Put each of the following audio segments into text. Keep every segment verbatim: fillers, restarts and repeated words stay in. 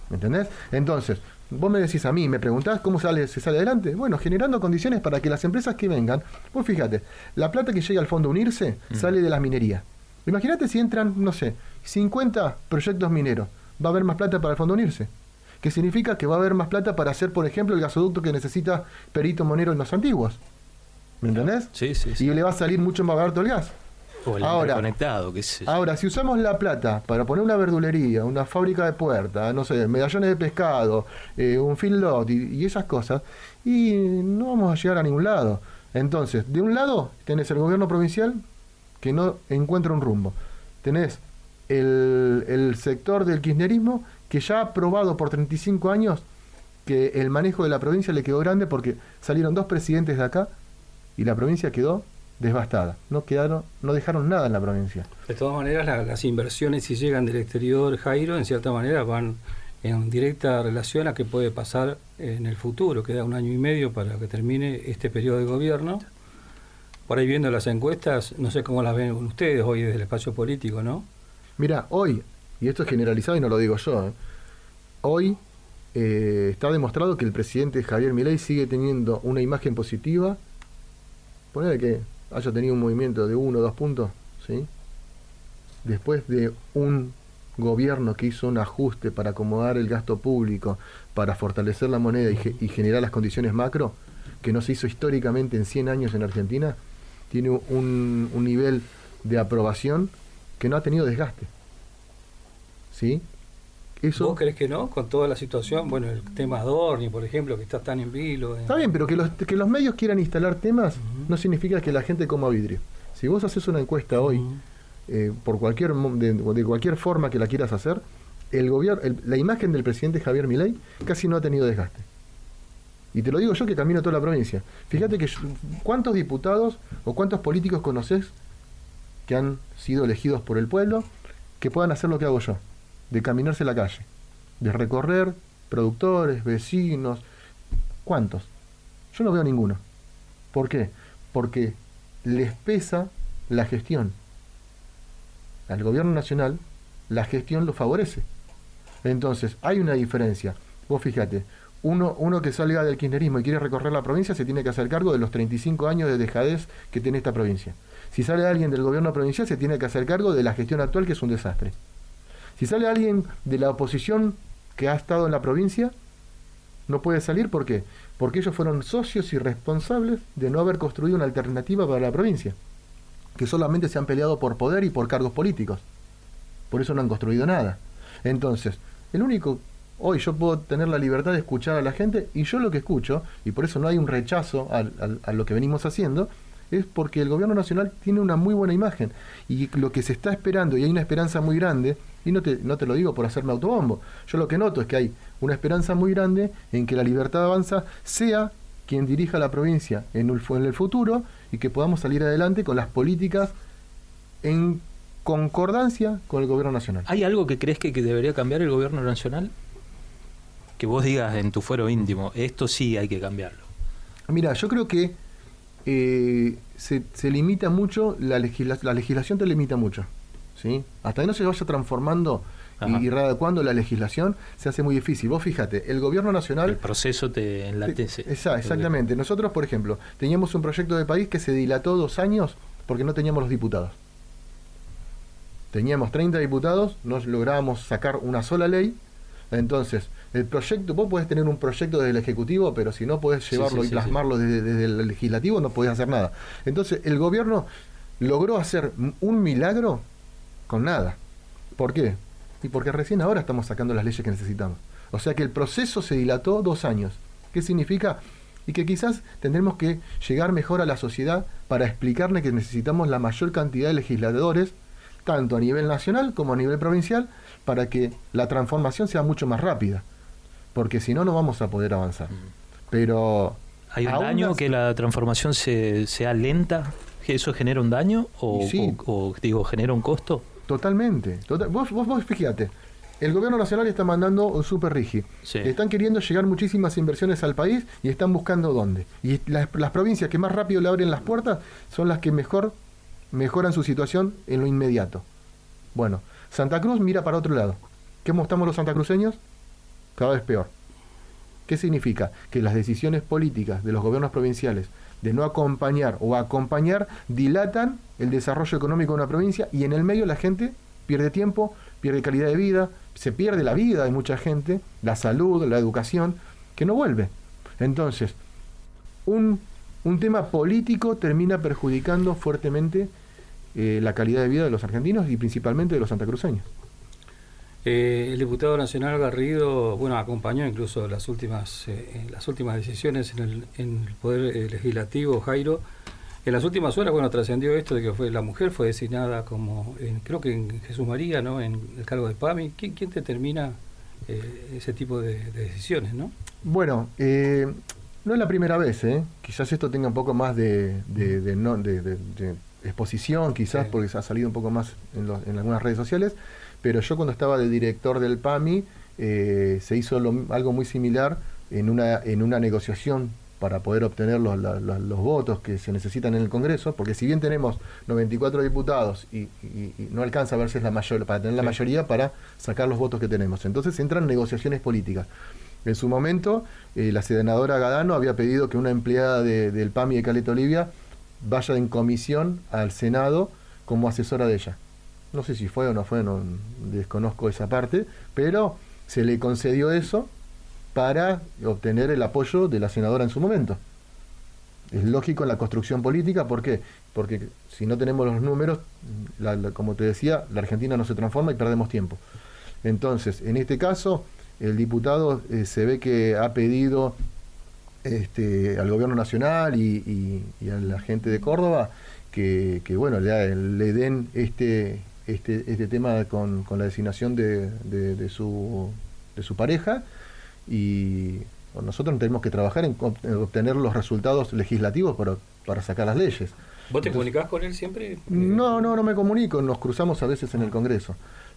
¿Me entendés? Entonces, vos me decís a mí, me preguntás cómo sale, se sale adelante. Bueno, generando condiciones para que las empresas que vengan, vos fíjate, la plata que llega al fondo Unirse mm. sale de las minerías. Imagínate si entran, no sé, cincuenta proyectos mineros, va a haber más plata para el fondo Unirse. Que significa que va a haber más plata para hacer, por ejemplo, el gasoducto que necesita Perito Monero en los antiguos. ¿Me entendés? Sí, sí, sí. Y le va a salir mucho más barato el gas. O el ahora, interconectado, qué sé yo. Ahora, si usamos la plata para poner una verdulería, una fábrica de puertas, no sé, medallones de pescado, eh, un feedlot y, y esas cosas, y no vamos a llegar a ningún lado. Entonces, de un lado tenés el gobierno provincial que no encuentra un rumbo. Tenés el, el sector del kirchnerismo que ya ha probado por treinta y cinco años que el manejo de la provincia le quedó grande porque salieron dos presidentes de acá y la provincia quedó devastada, no quedaron, no dejaron nada en la provincia. De todas maneras, la, las inversiones, si llegan del exterior, Jairo, en cierta manera van en directa relación a qué puede pasar en el futuro. Queda un año y medio para que termine este periodo de gobierno. Por ahí viendo las encuestas, no sé cómo las ven ustedes hoy desde el espacio político, ¿no? Mira, hoy, y esto es generalizado y no lo digo yo, ¿eh? hoy eh, está demostrado que el presidente Javier Milei sigue teniendo una imagen positiva. Ponele que haya tenido un movimiento de uno o dos puntos, ¿sí? Después de un gobierno que hizo un ajuste para acomodar el gasto público, para fortalecer la moneda y, ge- y generar las condiciones macro, que no se hizo históricamente en cien años en Argentina, tiene un, un nivel de aprobación que no ha tenido desgaste. ¿Sí? Eso, ¿Vos crees que no? Con toda la situación, bueno, el tema Adorni, por ejemplo, que está tan en vilo. En... Está bien, pero que los, que los medios quieran instalar temas uh-huh. no significa que la gente coma vidrio. Si vos haces una encuesta hoy, uh-huh. eh, por cualquier de, de cualquier forma que la quieras hacer, el gobierno, el, la imagen del presidente Javier Milei casi no ha tenido desgaste. Y te lo digo yo que camino toda la provincia. Fíjate que yo, ¿cuántos diputados o cuántos políticos conoces que han sido elegidos por el pueblo que puedan hacer lo que hago yo? De caminarse la calle, de recorrer productores, vecinos. ¿Cuántos? Yo no veo ninguno. ¿Por qué? Porque les pesa la gestión. Al gobierno nacional la gestión lo favorece. Entonces, hay una diferencia. Vos fíjate, uno, uno que salga del kirchnerismo y quiere recorrer la provincia se tiene que hacer cargo de los treinta y cinco años de dejadez que tiene esta provincia. Si sale alguien del gobierno provincial se tiene que hacer cargo de la gestión actual, que es un desastre. Si sale alguien de la oposición que ha estado en la provincia, no puede salir. ¿Por qué? Porque ellos fueron socios y responsables de no haber construido una alternativa para la provincia, que solamente se han peleado por poder y por cargos políticos. Por eso no han construido nada. Entonces, el único... Hoy yo puedo tener la libertad de escuchar a la gente, y yo lo que escucho, y por eso no hay un rechazo a, a, a lo que venimos haciendo, es porque el gobierno nacional tiene una muy buena imagen, y lo que se está esperando, y hay una esperanza muy grande, y no te, no te lo digo por hacerme autobombo, yo lo que noto es que hay una esperanza muy grande en que la Libertad Avanza sea quien dirija la provincia en el, en el futuro, y que podamos salir adelante con las políticas en concordancia con el gobierno nacional. ¿Hay algo que crees que, que debería cambiar el gobierno nacional? Que vos digas en tu fuero íntimo, esto sí hay que cambiarlo. Mira, yo creo que eh, se, se limita mucho, la, legisla, la legislación te limita mucho, ¿sí? Hasta que no se vaya transformando y, y readecuando la legislación, se hace muy difícil. Vos fíjate, el gobierno nacional... El proceso te enlatece. Te, esa, exactamente. Nosotros, por ejemplo, teníamos un proyecto de país que se dilató dos años porque no teníamos los diputados. Teníamos treinta diputados, no lográbamos sacar una sola ley. Entonces, el proyecto, vos podés tener un proyecto desde el Ejecutivo, pero si no podés llevarlo sí, sí, y plasmarlo sí, sí. Desde, desde el Legislativo, no podés hacer nada. Entonces, el gobierno logró hacer un milagro con nada. ¿Por qué? Y porque recién ahora estamos sacando las leyes que necesitamos. O sea que el proceso se dilató dos años. ¿Qué significa? Y que quizás tendremos que llegar mejor a la sociedad para explicarle que necesitamos la mayor cantidad de legisladores, tanto a nivel nacional como a nivel provincial, para que la transformación sea mucho más rápida, porque si no, no vamos a poder avanzar. Pero ¿hay un daño que la transformación se, sea lenta? ¿Que eso genera un daño? ¿O, sí. o, o digo, genera un costo? Totalmente. Total, vos, vos, vos fíjate, el gobierno nacional está mandando un super rigi. Sí. Están queriendo llegar muchísimas inversiones al país y están buscando dónde. Y las, las provincias que más rápido le abren las puertas son las que mejor mejoran su situación en lo inmediato. Bueno, Santa Cruz mira para otro lado. ¿Cómo estamos los santacruceños? cada vez peor. ¿Qué significa? Que las decisiones políticas de los gobiernos provinciales de no acompañar o acompañar dilatan el desarrollo económico de una provincia, y en el medio la gente pierde tiempo, pierde calidad de vida, se pierde la vida de mucha gente, la salud, la educación, que no vuelve. Entonces, un, un tema político termina perjudicando fuertemente eh, la calidad de vida de los argentinos y principalmente de los santacruceños. Eh, el diputado nacional Garrido, bueno, acompañó incluso las últimas eh, las últimas decisiones en el, en el Poder eh, Legislativo, Jairo. En las últimas horas, bueno, trascendió esto de que fue la mujer fue designada como, en, creo que en Jesús María, ¿no?, en el cargo de PAMI. ¿Quién, quién determina eh, ese tipo de, de decisiones, no? Bueno, eh, no es la primera vez, ¿eh? Quizás esto tenga un poco más de, de, de, no, de, de, de exposición, quizás, sí, porque ha salido un poco más en, los, en algunas redes sociales. Pero yo cuando estaba de director del PAMI eh, se hizo lo, algo muy similar en una en una negociación para poder obtener los, los, los votos que se necesitan en el Congreso, porque si bien tenemos noventa y cuatro diputados y, y, y no alcanza a verse la mayor, para tener la mayoría para sacar los votos que tenemos, entonces entran negociaciones políticas. En su momento eh, la senadora Gadano había pedido que una empleada de, del PAMI de Caleta Olivia vaya en comisión al Senado como asesora de ella. No sé si fue o no fue, no desconozco esa parte, pero se le concedió eso para obtener el apoyo de la senadora en su momento. Es lógico en la construcción política, ¿por qué? Porque si no tenemos los números, la, la, como te decía, la Argentina no se transforma y perdemos tiempo. Entonces, en este caso, el diputado eh, se ve que ha pedido este, al gobierno nacional y, y, y a la gente de Córdoba que, que bueno, le, le den este... Este, este tema con, con la designación de, de, de, su, de su pareja, y bueno, nosotros tenemos que trabajar en, en obtener los resultados legislativos para, para sacar las leyes. ¿Vos te Entonces, comunicás con él siempre? No, no, no me comunico, nos cruzamos a veces en el Congreso.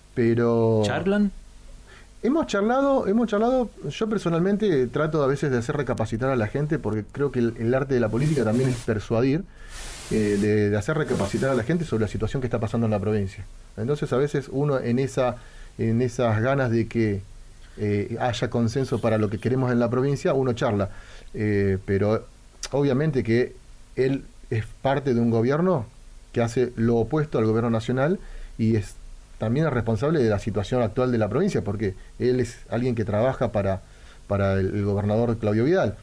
Pero ¿charlan? Hemos charlado, hemos charlado, yo personalmente trato a veces de hacer recapacitar a la gente, porque creo que el, el arte de la política también es persuadir, eh, de, de hacer recapacitar a la gente sobre la situación que está pasando en la provincia. Entonces a veces uno en esa en esas ganas de que eh, haya consenso para lo que queremos en la provincia, uno charla. Eh, pero obviamente que él es parte de un gobierno que hace lo opuesto al gobierno nacional y es también es responsable de la situación actual de la provincia, porque él es alguien que trabaja para, para el, el gobernador Claudio Vidal.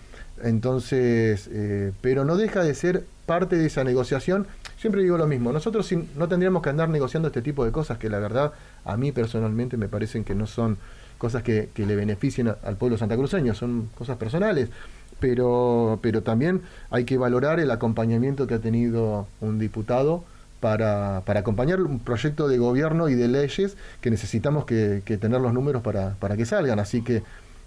Entonces, eh, pero no deja de ser parte de esa negociación. Siempre digo lo mismo, nosotros sin, no tendríamos que andar negociando este tipo de cosas que la verdad a mí personalmente me parecen que no son cosas que, que le beneficien a, al pueblo santacruceño, son cosas personales, pero, pero también hay que valorar el acompañamiento que ha tenido un diputado para, para acompañar un proyecto de gobierno y de leyes que necesitamos que, que tener los números para, para que salgan, así que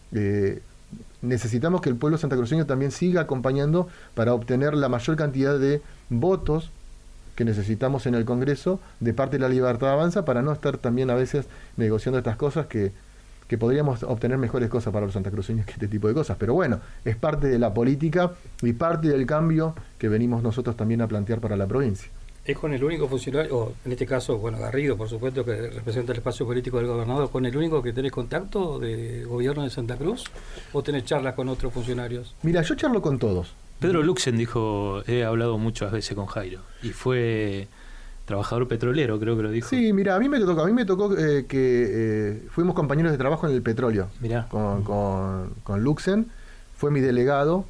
eh, necesitamos que el pueblo santacruceño también siga acompañando para obtener la mayor cantidad de votos que necesitamos en el Congreso de parte de la Libertad Avanza, para no estar también a veces negociando estas cosas que, que podríamos obtener mejores cosas para los santacruceños que este tipo de cosas. Pero bueno, es parte de la política y parte del cambio que venimos nosotros también a plantear para la provincia. ¿Es con el único funcionario, o en este caso, bueno, Garrido, por supuesto, que representa el espacio político del gobernador, con el único que tenés contacto de gobierno de Santa Cruz, o tenés charlas con otros funcionarios? Mira, yo charlo con todos. Pedro Luxen dijo, he hablado muchas veces con Jairo, y fue trabajador petrolero, creo que lo dijo. Sí, mira, a mí me tocó, a mí me tocó eh, que eh, fuimos compañeros de trabajo en el petróleo. Mirá. Con, con, con Luxen, fue mi delegado.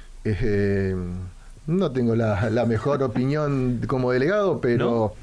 Eh, no tengo la, la mejor opinión como delegado, pero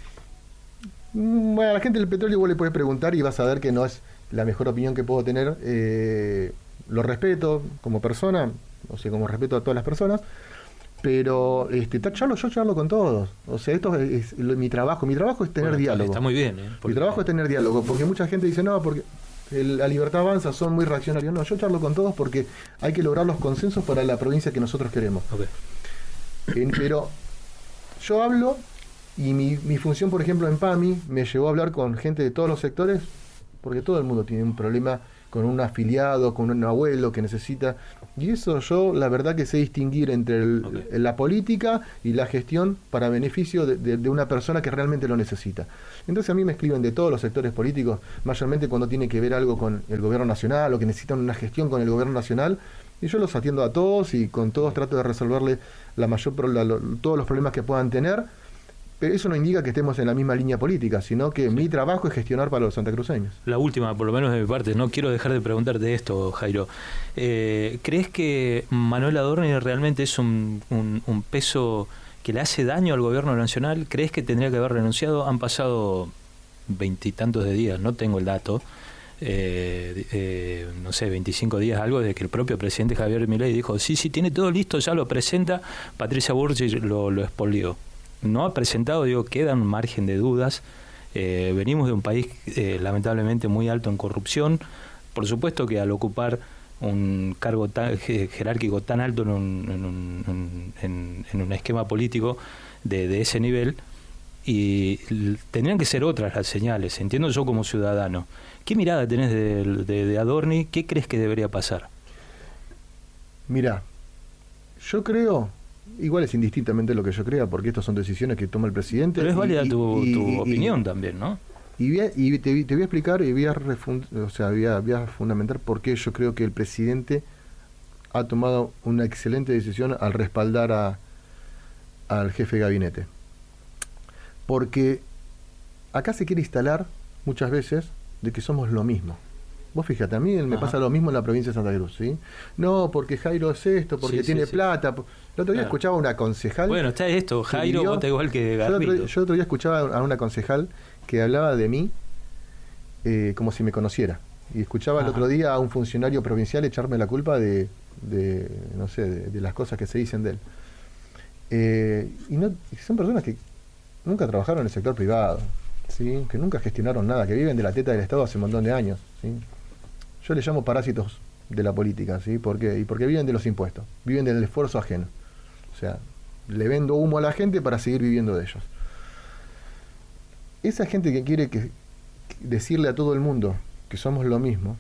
¿no? Bueno, a la gente del petróleo vos le podés preguntar y vas a ver que no es la mejor opinión que puedo tener. Eh, lo respeto como persona, o sea, como respeto a todas las personas, pero este, charlo, yo charlo con todos. O sea, esto es, es mi trabajo. Mi trabajo es tener bueno, diálogo. Está muy bien, ¿eh? Mi trabajo es tener diálogo, porque mucha gente dice, no, porque el, la Libertad Avanza son muy reaccionarios. No, yo charlo con todos porque hay que lograr los consensos para la provincia que nosotros queremos. Okay. Eh, pero yo hablo, y mi, mi función, por ejemplo, en PAMI, me llevó a hablar con gente de todos los sectores porque todo el mundo tiene un problema con un afiliado, con un abuelo que necesita, y eso yo la verdad que sé distinguir entre el, okay. la política y la gestión para beneficio de, de, de una persona que realmente lo necesita. Entonces a mí me escriben de todos los sectores políticos, mayormente cuando tiene que ver algo con el gobierno nacional o que necesitan una gestión con el gobierno nacional, y yo los atiendo a todos y con todos trato de resolverle la mayor la, lo, todos los problemas que puedan tener. Pero eso no indica que estemos en la misma línea política, sino que sí. mi trabajo es gestionar para los santacruceños. La última, por lo menos de mi parte, no quiero dejar de preguntarte esto, Jairo. Eh, ¿Crees que Manuel Adorni realmente es un, un, un peso que le hace daño al gobierno nacional? ¿Crees que tendría que haber renunciado? Han pasado veintitantos de días, no tengo el dato, eh, eh, no sé, veinticinco días, algo, desde que el propio presidente Javier Milei dijo, sí, sí, tiene todo listo, ya lo presenta, Patricia Bullrich lo, lo expolió. No ha presentado, digo, queda un margen de dudas. Eh, venimos de un país eh, lamentablemente muy alto en corrupción. Por supuesto que al ocupar un cargo tan, jerárquico tan alto en un, en un, en, en un esquema político de, de ese nivel, y tendrían que ser otras las señales, entiendo yo como ciudadano. ¿Qué mirada tenés de, de, de Adorni? ¿Qué crees que debería pasar? Mirá, yo creo... Igual es indistintamente lo que yo crea, porque estas son decisiones que toma el presidente. Pero es válida y, tu, y, tu y, opinión y, también, ¿no? Y, voy a, y te, te voy a explicar y voy a, refund, o sea, voy, a, voy a fundamentar por qué yo creo que el presidente ha tomado una excelente decisión al respaldar a, al jefe de gabinete. Porque acá se quiere instalar muchas veces de que somos lo mismo. Vos fíjate, a mí me Ajá. pasa lo mismo en la provincia de Santa Cruz, ¿sí? No, porque Jairo es esto, porque sí, tiene sí, plata. Sí. El otro día claro. escuchaba a una concejal... Bueno, está esto, Jairo vota igual que Garbito. Yo el otro, yo otro día escuchaba a una concejal que hablaba de mí eh, como si me conociera. Y escuchaba Ajá. el otro día a un funcionario provincial echarme la culpa de, de no sé, de, de las cosas que se dicen de él. Eh, y no, son personas que nunca trabajaron en el sector privado, ¿sí? Que nunca gestionaron nada, que viven de la teta del Estado hace un montón de años, ¿sí? Yo les llamo parásitos de la política, ¿sí? ¿Por qué? Y porque viven de los impuestos, viven del esfuerzo ajeno. O sea, le vendo humo a la gente para seguir viviendo de ellos. Esa gente que quiere que, que decirle a todo el mundo que somos lo mismo,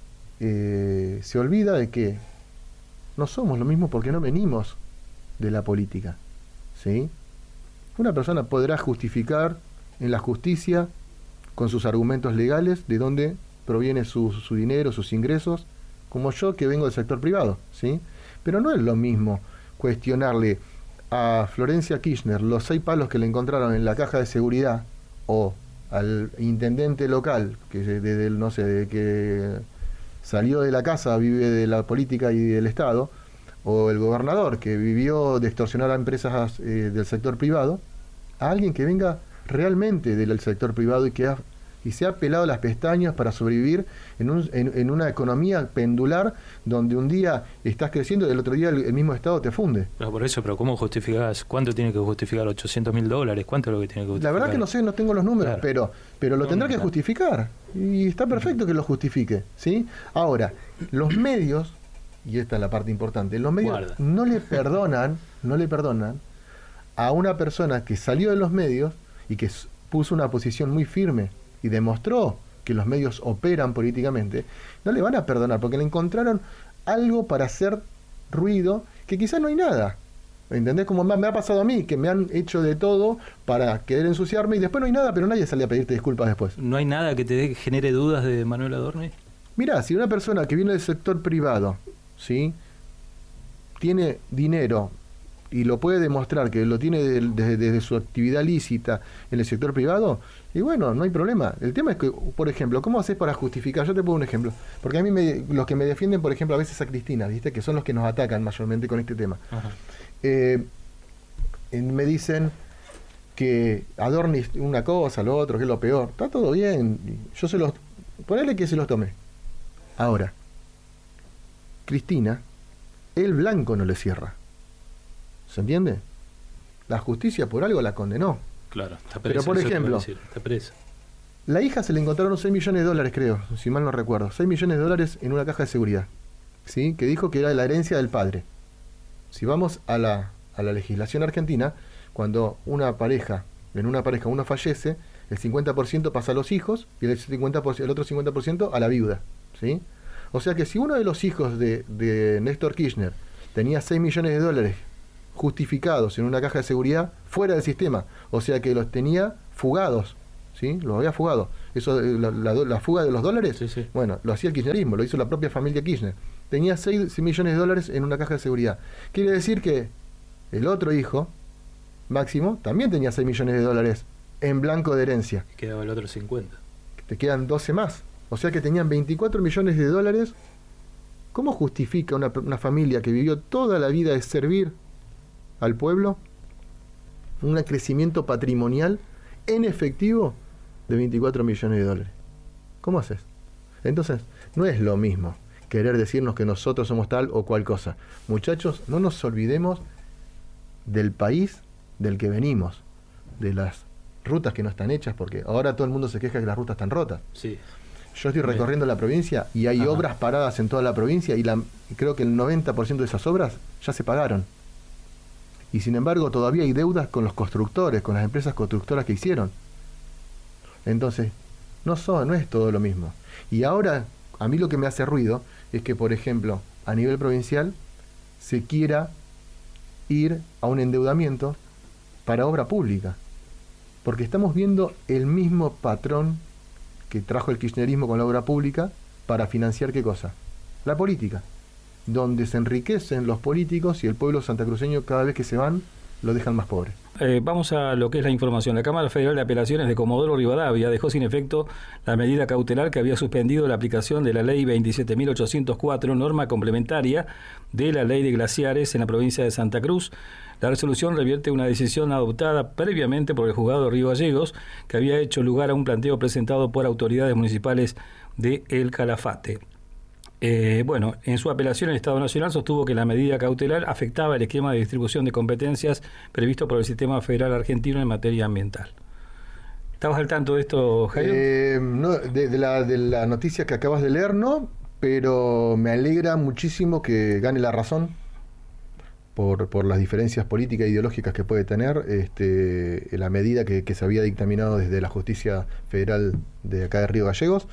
eh, se olvida de que no somos lo mismo porque no venimos de la política, ¿sí? Una persona podrá justificar en la justicia, con sus argumentos legales, de dónde proviene su, su dinero, sus ingresos, como yo que vengo del sector privado, ¿sí? Pero no es lo mismo cuestionarle a Florencia Kirchner los seis palos que le encontraron en la caja de seguridad, o al intendente local, que desde el, no sé, de que salió de la casa, vive de la política y del Estado, o el gobernador que vivió de extorsionar a empresas eh, del sector privado, a alguien que venga realmente del sector privado y que ha, y se ha pelado las pestañas para sobrevivir en, un, en, en una economía pendular donde un día estás creciendo y el otro día el, el mismo Estado te funde. No, por eso, pero ¿cómo justificás? ¿Cuánto tiene que justificar? ¿ochocientos mil dólares? ¿Cuánto es lo que tiene que justificar? La verdad que no sé, no tengo los números, claro. pero, pero lo tendrá que justificar. Y está perfecto que lo justifique, ¿sí? Ahora, los medios, y esta es la parte importante, los medios Guarda. no le perdonan, no le perdonan a una persona que salió de los medios y que puso una posición muy firme y demostró que los medios operan políticamente, no le van a perdonar porque le encontraron algo para hacer ruido que quizás no hay nada. ¿Entendés? Como me ha pasado a mí, que me han hecho de todo para querer ensuciarme y después no hay nada, pero nadie sale a pedirte disculpas después. ¿No hay nada que te dé, genere dudas de Manuel Adorni? Mirá, si una persona que viene del sector privado, ¿sí?, tiene dinero y lo puede demostrar que lo tiene desde de, de, de su actividad lícita en el sector privado, y bueno, no hay problema. El tema es que, por ejemplo, ¿cómo haces para justificar? Yo te pongo un ejemplo, porque a mí me, los que me defienden, por ejemplo, a veces a Cristina, ¿viste? Que son los que nos atacan mayormente con este tema, eh, me dicen que Adorni una cosa, lo otro, que es lo peor. Está todo bien, yo se los, ponele que se los tome. Ahora, Cristina, el blanco no le cierra. ¿Se entiende? La justicia por algo la condenó. Claro, está presa. Pero por ejemplo, está presa. La hija se le encontraron seis millones de dólares, creo, si mal no recuerdo. seis millones de dólares en una caja de seguridad, ¿sí?, que dijo que era la herencia del padre. Si vamos a la, a la legislación argentina, cuando una pareja, en una pareja uno fallece, el cincuenta por ciento pasa a los hijos y el, cincuenta por ciento, el otro cincuenta por ciento a la viuda, ¿sí? O sea que si uno de los hijos de, de Néstor Kirchner tenía seis millones de dólares justificados en una caja de seguridad fuera del sistema, o sea que los tenía fugados, ¿sí? Los había fugado. Eso, la, la, la fuga de los dólares, sí, sí. Bueno, lo hacía el kirchnerismo, lo hizo la propia familia Kirchner. Tenía seis millones de dólares en una caja de seguridad. Quiere decir que el otro hijo, Máximo, también tenía seis millones de dólares en blanco de herencia. Y quedaba el otro cincuenta. Te quedan doce más. O sea que tenían veinticuatro millones de dólares. ¿Cómo justifica una, una familia que vivió toda la vida de servir al pueblo un crecimiento patrimonial en efectivo de veinticuatro millones de dólares? ¿Cómo haces? Entonces, no es lo mismo querer decirnos que nosotros somos tal o cual cosa. Muchachos, no nos olvidemos del país del que venimos, de las rutas que no están hechas, porque ahora todo el mundo se queja que las rutas están rotas. Sí. Yo estoy recorriendo la provincia y hay Ajá. obras paradas en toda la provincia y la, creo que el noventa por ciento de esas obras ya se pagaron. Y sin embargo todavía hay deudas con los constructores, con las empresas constructoras que hicieron. Entonces, no, son, no es todo lo mismo. Y ahora, a mí lo que me hace ruido es que, por ejemplo, a nivel provincial se quiera ir a un endeudamiento para obra pública. Porque estamos viendo el mismo patrón que trajo el kirchnerismo con la obra pública para financiar ¿qué cosa? La política. Donde se enriquecen los políticos y el pueblo santacruceño cada vez que se van lo dejan más pobre. Eh, vamos a lo que es la información. La Cámara Federal de Apelaciones de Comodoro Rivadavia dejó sin efecto la medida cautelar que había suspendido la aplicación de la Ley veintisiete mil ochocientos cuatro, norma complementaria de la Ley de Glaciares en la provincia de Santa Cruz. La resolución revierte una decisión adoptada previamente por el juzgado de Río Gallegos, que había hecho lugar a un planteo presentado por autoridades municipales de El Calafate. Eh, bueno, en su apelación el Estado Nacional sostuvo que la medida cautelar afectaba el esquema de distribución de competencias previsto por el Sistema Federal Argentino en materia ambiental. ¿Estabas al tanto de esto, Jairo? Eh, no, de, de, la, de la noticia que acabas de leer, no, pero me alegra muchísimo que gane la razón por, por las diferencias políticas e ideológicas que puede tener este, la medida que, que se había dictaminado desde la Justicia Federal de acá de Río Gallegos.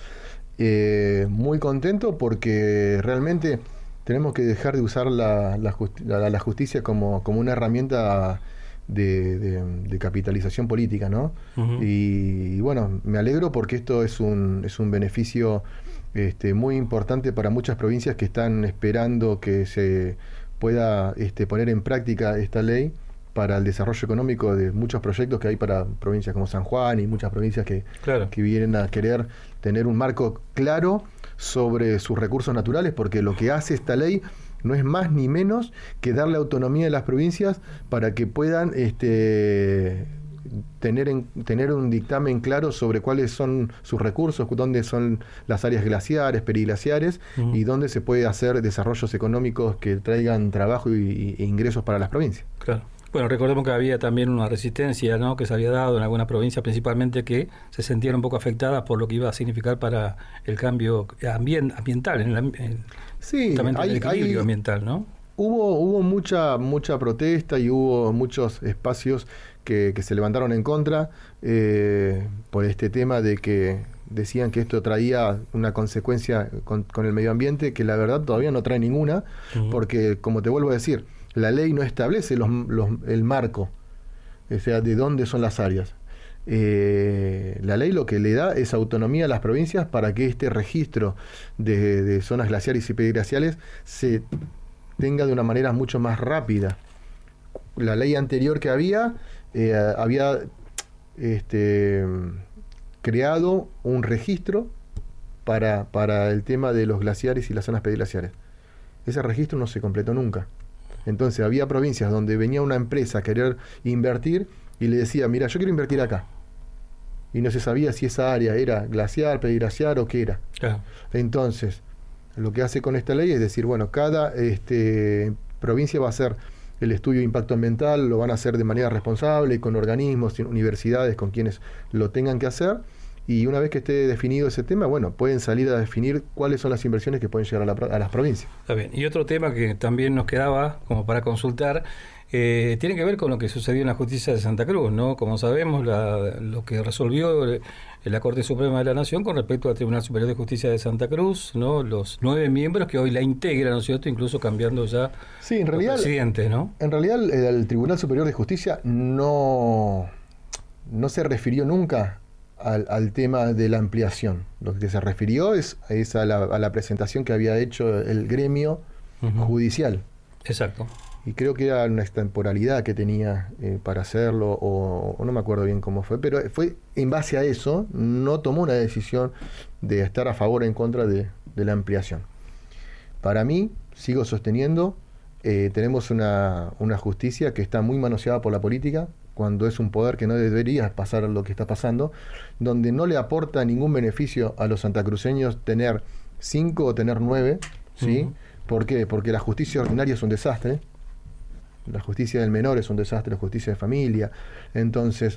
Eh, muy contento porque realmente tenemos que dejar de usar la, la, justi- la, la justicia como, como una herramienta de, de, de capitalización política, ¿no? Uh-huh. Y, y bueno, me alegro porque esto es un, es un beneficio este, muy importante para muchas provincias que están esperando que se pueda este, poner en práctica esta ley para el desarrollo económico de muchos proyectos que hay para provincias como San Juan y muchas provincias que, claro. que vienen a querer tener un marco claro sobre sus recursos naturales, porque lo que hace esta ley no es más ni menos que darle autonomía a las provincias para que puedan este, tener, en, tener un dictamen claro sobre cuáles son sus recursos, dónde son las áreas glaciares, periglaciares, uh-huh. y dónde se puede hacer desarrollos económicos que traigan trabajo y, y ingresos para las provincias. Claro. Bueno, recordemos que había también una resistencia, ¿no?, que se había dado en algunas provincias, principalmente que se sentían un poco afectadas por lo que iba a significar para el cambio ambient, ambiental, en, la, en sí, hay, el equilibrio hay, ambiental, ¿no? Hubo, hubo mucha, mucha protesta y hubo muchos espacios que, que se levantaron en contra eh, por este tema de que decían que esto traía una consecuencia con, con el medio ambiente, que la verdad todavía no trae ninguna, uh-huh. porque, como te vuelvo a decir, la ley no establece los, los, el marco, o sea, de dónde son las áreas. Eh, la ley lo que le da es autonomía a las provincias para que este registro de, de zonas glaciares y periglaciales se tenga de una manera mucho más rápida. La ley anterior que había, eh, había este, creado un registro para, para el tema de los glaciares y las zonas periglaciares. Ese registro no se completó nunca. Entonces había provincias donde venía una empresa a querer invertir y le decía, mira, yo quiero invertir acá. Y no se sabía si esa área era glaciar, periglaciar o qué era. Claro. Entonces, lo que hace con esta ley es decir, bueno, cada este, provincia va a hacer el estudio de impacto ambiental, lo van a hacer de manera responsable, con organismos, universidades, con quienes lo tengan que hacer. Y una vez que esté definido ese tema, bueno, pueden salir a definir cuáles son las inversiones que pueden llegar a, la, a las provincias. Está bien. Y otro tema que también nos quedaba como para consultar eh, tiene que ver con lo que sucedió en la justicia de Santa Cruz, ¿no? Como sabemos, la, lo que resolvió la Corte Suprema de la Nación con respecto al Tribunal Superior de Justicia de Santa Cruz, ¿no? Los nueve miembros que hoy la integran, ¿no es cierto? Incluso cambiando ya sí, en realidad, los presidentes, ¿no? En realidad el, el Tribunal Superior de Justicia no, no se refirió nunca al, al tema de la ampliación. Lo que se refirió es, es a, la, a la presentación que había hecho el gremio uh-huh. judicial. Exacto. Y creo que era una extemporalidad que tenía eh, para hacerlo, o, o no me acuerdo bien cómo fue, pero fue en base a eso, no tomó una decisión de estar a favor o en contra de, de la ampliación. Para mí, sigo sosteniendo, eh, tenemos una, una justicia que está muy manoseada por la política, cuando es un poder que no debería pasar lo que está pasando, donde no le aporta ningún beneficio a los santacruceños tener cinco o tener nueve, ¿sí? Uh-huh. ¿Por qué? Porque la justicia ordinaria es un desastre. La justicia del menor es un desastre, la justicia de familia. Entonces,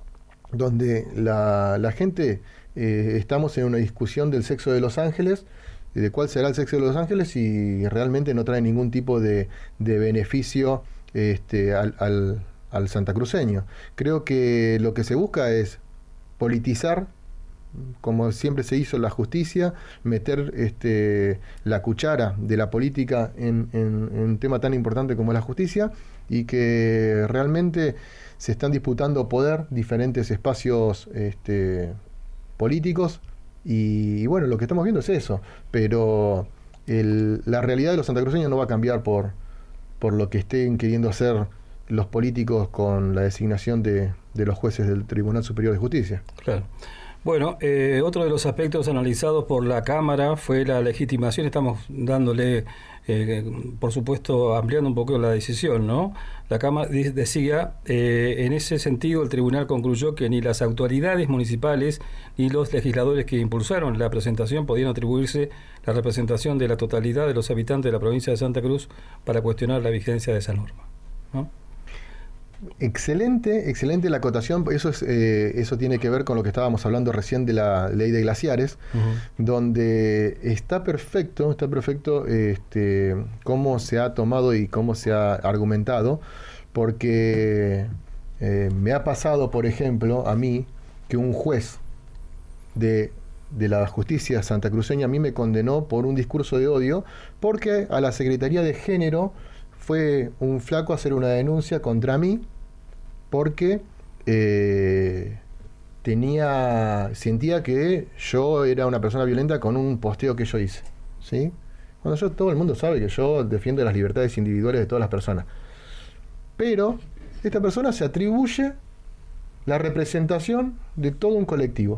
donde la, la gente, eh, estamos en una discusión del sexo de los ángeles, de cuál será el sexo de los ángeles, y realmente no trae ningún tipo de, de beneficio este, al, al, al santacruceño. Creo que lo que se busca es politizar, como siempre se hizo en la justicia, meter este, la cuchara de la política en, en, en un tema tan importante como la justicia, y que realmente se están disputando poder, diferentes espacios este, políticos, y, y bueno, lo que estamos viendo es eso, pero el, la realidad de los santacruceños no va a cambiar por, por lo que estén queriendo hacer los políticos con la designación de, de los jueces del Tribunal Superior de Justicia. Claro. Bueno, eh, otro de los aspectos analizados por la Cámara fue la legitimación. Estamos dándole, eh, por supuesto, ampliando un poco la decisión, ¿no? La Cámara decía, eh, en ese sentido, el tribunal concluyó que ni las autoridades municipales ni los legisladores que impulsaron la presentación podían atribuirse la representación de la totalidad de los habitantes de la provincia de Santa Cruz para cuestionar la vigencia de esa norma, ¿no? Excelente, excelente la acotación. Eso es, eh, eso tiene que ver con lo que estábamos hablando recién de la ley de glaciares, uh-huh. donde está perfecto, está perfecto este, cómo se ha tomado y cómo se ha argumentado, porque eh, me ha pasado, por ejemplo, a mí, que un juez de, de la justicia santacruceña a mí me condenó por un discurso de odio, porque a la Secretaría de Género fue un flaco a hacer una denuncia contra mí porque eh, tenía sentía que yo era una persona violenta con un posteo que yo hice, ¿sí? Cuando yo, todo el mundo sabe que yo defiendo las libertades individuales de todas las personas. Pero esta persona se atribuye la representación de todo un colectivo.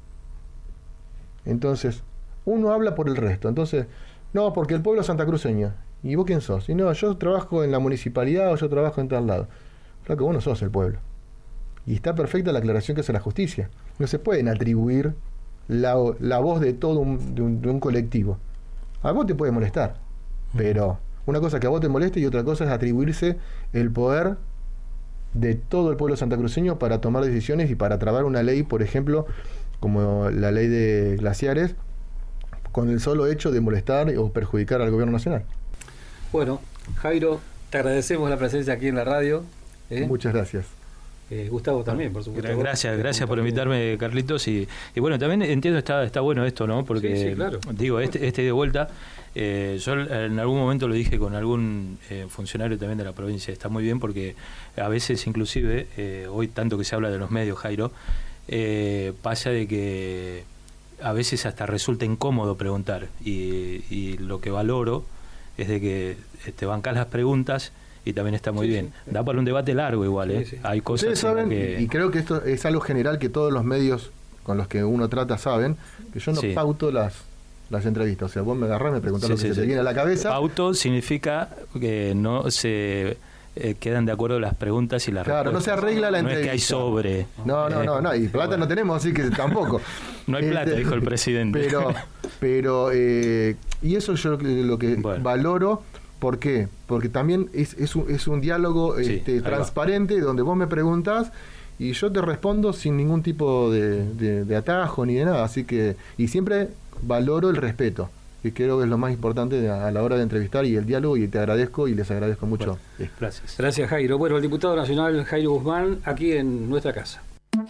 Entonces, uno habla por el resto. Entonces, no, porque el pueblo santacruceño. ¿Y vos quién sos? Y no, yo trabajo en la municipalidad o yo trabajo en tal lado. Claro que vos no sos el pueblo. Y está perfecta la aclaración que hace la justicia. No se pueden atribuir la, la voz de todo un, de un, de un colectivo. A vos te puede molestar, pero una cosa que a vos te moleste y otra cosa es atribuirse el poder de todo el pueblo santacruceño para tomar decisiones y para trabar una ley, por ejemplo, como la ley de glaciares, con el solo hecho de molestar o perjudicar al gobierno nacional. Bueno, Jairo, te agradecemos la presencia aquí en la radio. ¿eh? Muchas gracias. Eh, Gustavo también, por supuesto. Gracias, gracias por invitarme, Carlitos. Y, y bueno, también entiendo, está está bueno esto, ¿no? Porque, sí, sí, claro. digo, este, este de vuelta, eh, yo en algún momento lo dije con algún eh, funcionario también de la provincia, está muy bien porque a veces inclusive, eh, hoy tanto que se habla de los medios, Jairo, eh, pasa de que a veces hasta resulta incómodo preguntar. Y, y lo que valoro es de que te bancas las preguntas y también está muy sí, bien. Sí. Da para un debate largo igual, ¿eh? Sí, sí. Hay cosas Ustedes saben, que... y creo que esto es algo general que todos los medios con los que uno trata saben, que yo no sí. pauto las las entrevistas. O sea, vos me agarrás, me preguntás sí, lo que sí, se sí. te viene a la cabeza. Pauto significa que no se eh, quedan de acuerdo las preguntas y las claro, respuestas. No se arregla la no entrevista. No es que hay sobre. No, no, no, no. Y plata bueno. no tenemos, así que tampoco. No hay plata, este, dijo el presidente. Pero, pero eh, y eso yo lo que bueno. valoro. ¿Por qué? Porque también es, es, un, es un diálogo sí, este, transparente va. donde vos me preguntás y yo te respondo sin ningún tipo de, de, de atajo ni de nada. Así que, y siempre valoro el respeto. que creo que es lo más importante a la hora de entrevistar y el diálogo, y te agradezco y les agradezco mucho. Bueno, gracias. Gracias, Jairo. Bueno, el diputado nacional Jairo Guzmán, aquí en nuestra casa.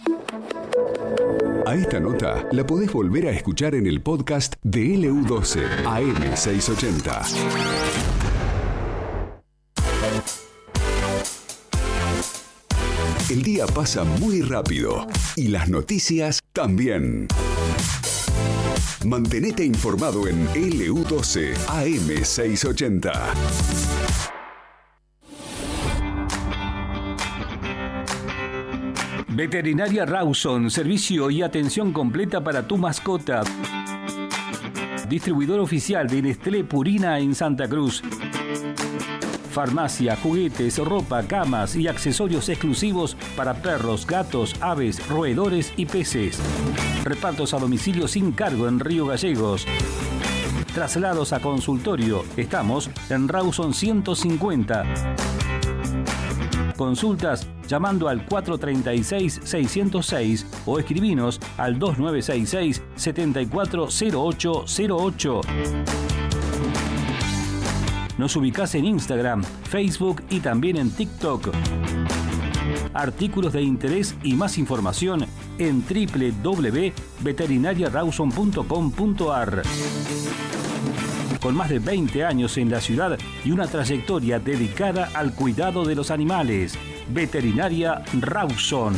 A esta nota la podés volver a escuchar en el podcast de L U doce A M seiscientos ochenta. El día pasa muy rápido y las noticias también. Mantenete informado en L U doce A M seiscientos ochenta. Veterinaria Rawson, servicio y atención completa para tu mascota. Distribuidor oficial de Nestlé Purina en Santa Cruz. Farmacia, juguetes, ropa, camas y accesorios exclusivos para perros, gatos, aves, roedores y peces. Repartos a domicilio sin cargo en Río Gallegos. Traslados a consultorio. Estamos en Rawson ciento cincuenta. Consultas llamando al cuatro tres seis, seis cero seis o escribinos al dos nueve seis seis, siete cuatro cero ocho cero ocho. Nos ubicás en Instagram, Facebook y también en TikTok. Artículos de interés y más información en doble u doble u doble u punto veterinaria rawson punto com punto a r. Con más de veinte años en la ciudad y una trayectoria dedicada al cuidado de los animales. Veterinaria Rawson.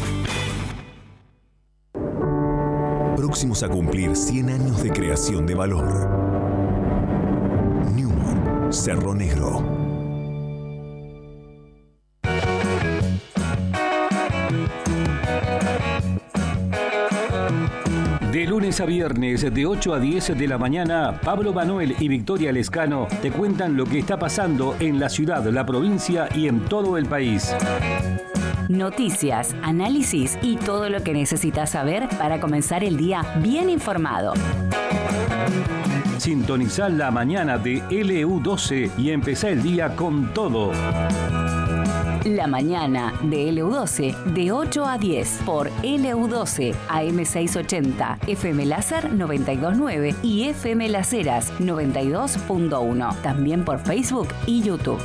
Próximos a cumplir cien años de creación de valor. Newmont, Cerro Negro. De lunes a viernes, de ocho a diez de la mañana, Pablo Manuel y Victoria Lescano te cuentan lo que está pasando en la ciudad, la provincia y en todo el país. Noticias, análisis y todo lo que necesitas saber para comenzar el día bien informado. Sintonizá la mañana de L U doce y empezá el día con todo. La mañana de L U doce de ocho a diez por L U doce A M seiscientos ochenta, F M Láser noventa y dos punto nueve y F M Las Heras noventa y dos punto uno. También por Facebook y YouTube.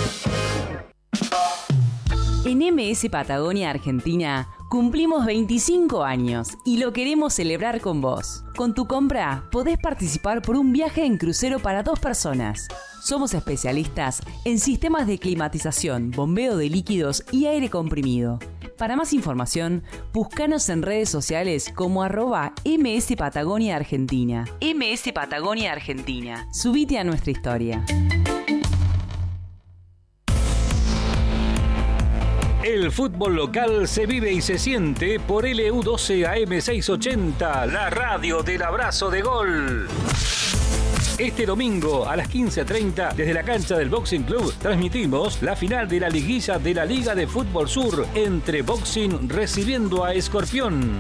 En M S Patagonia Argentina cumplimos veinticinco años y lo queremos celebrar con vos. Con tu compra podés participar por un viaje en crucero para dos personas. Somos especialistas en sistemas de climatización, bombeo de líquidos y aire comprimido. Para más información, búscanos en redes sociales como arroba M S Patagonia Argentina. M S Patagonia Argentina. Subite a nuestra historia. El fútbol local se vive y se siente por L U doce A M seiscientos ochenta, la radio del abrazo de gol. Este domingo a las quince treinta, desde la cancha del Boxing Club, transmitimos la final de la liguilla de la Liga de Fútbol Sur entre Boxing recibiendo a Escorpión.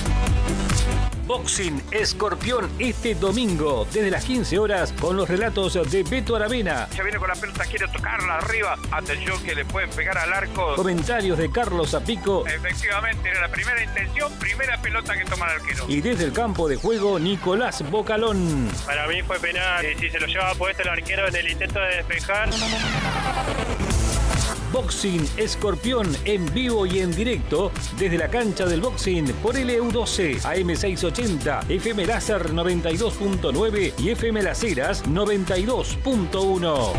Boxing Escorpión este domingo desde las quince horas con los relatos de Beto Aravena. Ya viene con la pelota, quiere tocarla arriba. Atención que le pueden pegar al arco. Comentarios de Carlos Zapico. Efectivamente, era la primera intención, primera pelota que toma el arquero. Y desde el campo de juego, Nicolás Bocalón. Para mí fue penal. Y si se lo llevaba puesto el arquero en el intento de despejar. Boxing Escorpión en vivo y en directo desde la cancha del Boxing por L U doce A M seiscientos ochenta, F M Láser noventa y dos punto nueve y F M Las Heras noventa y dos punto uno.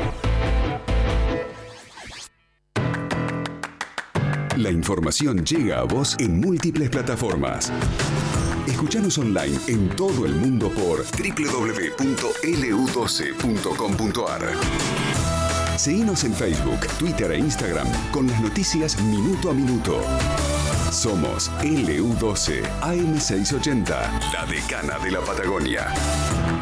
La información llega a vos en múltiples plataformas. Escuchanos online en todo el mundo por doble u doble u doble u punto L U doce punto com punto a r. Seguinos en Facebook, Twitter e Instagram con las noticias minuto a minuto. Somos L U doce A M seiscientos ochenta, la decana de la Patagonia.